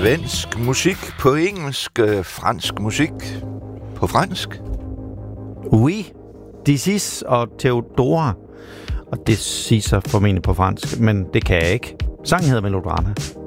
Svensk musik på engelsk, fransk musik på fransk. Oui, Dizis og Theodora. Og det siger sig formentlig på fransk, men det kan jeg ikke. Sangen hedder Melodrama.